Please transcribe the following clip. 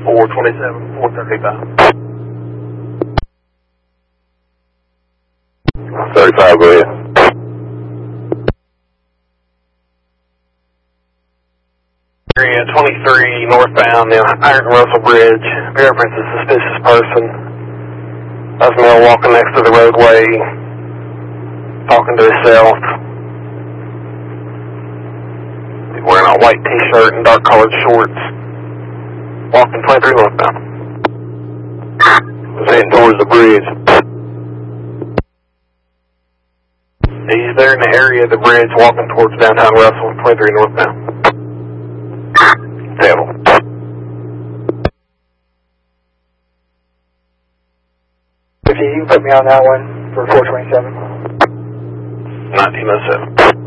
427, 435. 35, go ahead. Area 23 northbound, the Iron Russell Bridge. Reference a suspicious person. That's male walking next to the roadway, talking to himself. He's wearing a white t-shirt and dark colored shorts. Walking 23 northbound. Was heading towards the bridge. He's there in the area of the bridge, walking towards downtown Russell, 23 northbound. Table. If you can put me on that one for 427. 1907.